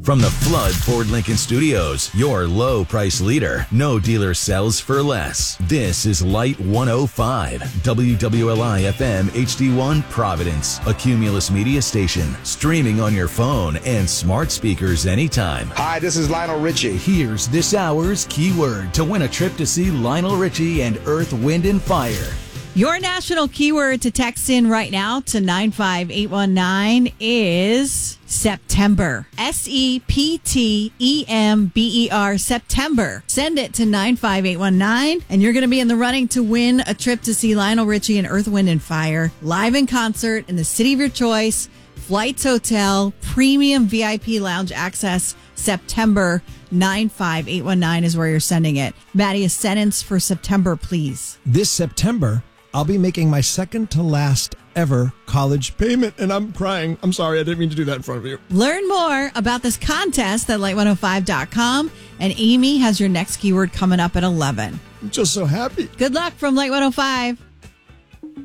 From the Flood Ford Lincoln Studios, your low price leader. No dealer sells for less. This is Light 105, WWLI FM HD1 Providence, a Cumulus media station. Streaming on your phone and smart speakers anytime. Hi, this is Lionel Richie. Here's this hour's keyword to win a trip to see Lionel Richie and Earth, Wind, and Fire. Your national keyword to text in right now to 95819 is September. SEPTEMBER, September. Send it to 95819, and you're going to be in the running to win a trip to see Lionel Richie and Earth, Wind, and Fire live in concert in the city of your choice. Flights, hotel, premium VIP lounge access. September 95819 is where you're sending it. Maddie, a sentence for September, please. This September, I'll be making my second to last ever college payment, and I'm crying. I'm sorry, I didn't mean to do that in front of you. Learn more about this contest at light105.com, and Amy has your next keyword coming up at 11. I'm just so happy. Good luck from Light 105.